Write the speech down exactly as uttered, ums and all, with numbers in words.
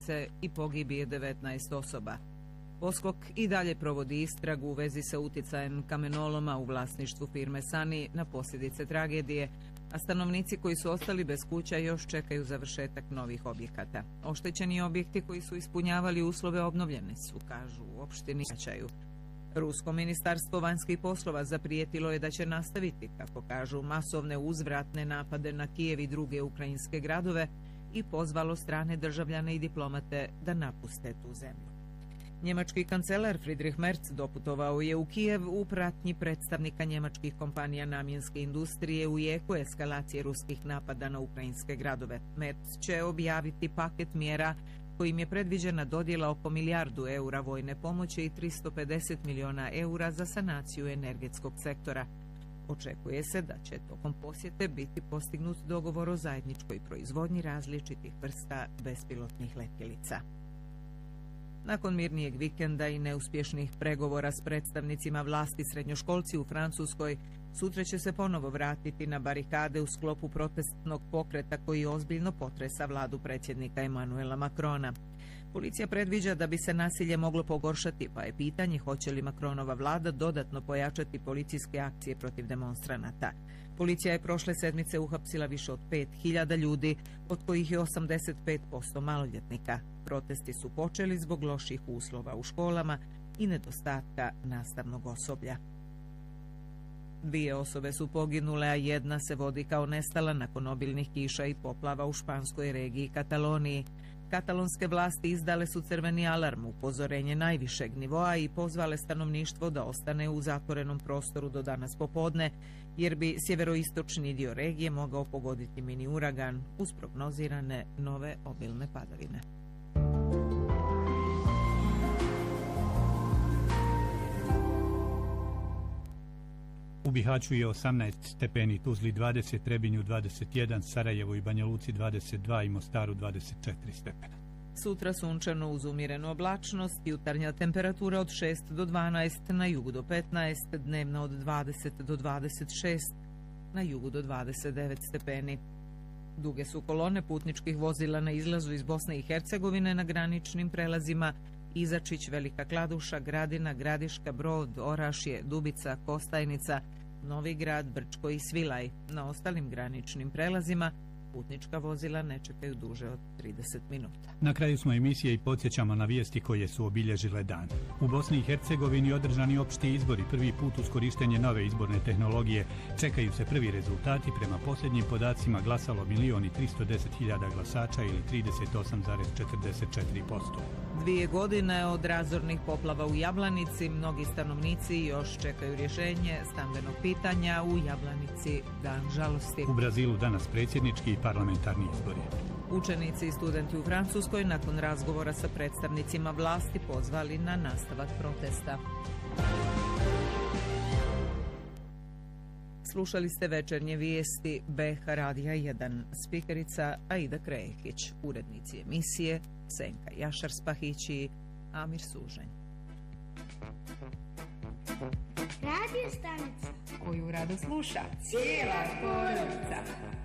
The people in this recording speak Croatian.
i pogibije devetnaest osoba. Poskok i dalje provodi istragu u vezi sa uticajem kamenoloma u vlasništvu firme Sani na posljedice tragedije, a stanovnici koji su ostali bez kuća još čekaju završetak novih objekata. Oštećeni objekti koji su ispunjavali uslove obnovljeni su, kažu u opštini Čaju. Rusko ministarstvo vanjskih poslova zaprijetilo je da će nastaviti, kako kažu, masovne uzvratne napade na Kijev i druge ukrajinske gradove i pozvalo strane državljane i diplomate da napuste tu zemlju. Njemački kancelar Friedrich Merz doputovao je u Kijev u pratnji predstavnika njemačkih kompanija namjenske industrije u jeku eskalacije ruskih napada na ukrajinske gradove. Merz će objaviti paket mjera kojim je predviđena dodjela oko milijardu eura vojne pomoći i tristo pedeset miliona eura za sanaciju energetskog sektora. Očekuje se da će tokom posjete biti postignut dogovor o zajedničkoj proizvodnji različitih vrsta bespilotnih letjelica. Nakon mirnijeg vikenda i neuspješnih pregovora s predstavnicima vlasti, srednjoškolci u Francuskoj sutra će se ponovo vratiti na barikade u sklopu protestnog pokreta koji ozbiljno potresa vladu predsjednika Emmanuela Macrona. Policija predviđa da bi se nasilje moglo pogoršati, pa je pitanje hoće li Macronova vlada dodatno pojačati policijske akcije protiv demonstranata. Policija je prošle sedmice uhapsila više od pet hiljada ljudi, od kojih je osamdeset pet posto maloljetnika. Protesti su počeli zbog loših uslova u školama i nedostatka nastavnog osoblja. Dvije osobe su poginule, a jedna se vodi kao nestala nakon obilnih kiša i poplava u španskoj regiji Kataloniji. Katalonske vlasti izdale su crveni alarm, upozorenje najvišeg nivoa i pozvale stanovništvo da ostane u zatvorenom prostoru do danas popodne, jer bi sjeveroistočni dio regije mogao pogoditi mini uragan uz prognozirane nove obilne padavine. U Bihaću je osamnaest stepeni, Tuzli dvadeset, Trebinju dvadeset jedan, Sarajevu i Banja Luci dvadeset dva i Mostaru dvadeset četiri stepena. Sutra sunčano uz umjerenu oblačnost, jutarnja temperatura od šest do dvanaest, na jugu do petnaest, dnevna od dvadeset do dvadeset šest, na jugu do dvadeset devet stepeni. Duge su kolone putničkih vozila na izlazu iz Bosne i Hercegovine na graničnim prelazima Izačić, Velika Kladuša, Gradina, Gradiška, Brod, Orašje, Dubica, Kostajnica, Novi Grad, Brčko i Svilaj. Na ostalim graničnim prelazima putnička vozila ne čekaju duže od trideset minuta. Na kraju smo emisije i podsjećamo na vijesti koje su obilježile dan. U Bosni i Hercegovini održani opšti izbori, prvi put uz korištenje nove izborne tehnologije. Čekaju se prvi rezultati, prema posljednjim podacima glasalo milion i tristo deset hiljada glasača ili trideset osam zarez četrdeset četiri posto. Dvije godine od razornih poplava u Jablanici, mnogi stanovnici još čekaju rješenje stambenog pitanja u Jablanici, dan žalosti. U Brazilu danas predsjednički i parlamentarni izbori. Učenici i studenti u Francuskoj nakon razgovora sa predstavnicima vlasti pozvali na nastavak protesta. Slušali ste večernje vijesti B H Radija jedan, spikerica Aida Krejić, urednici emisije Senka Jašar-Spahić i Amir Sužanj. Radio stanica koju rado sluša cijela porodica.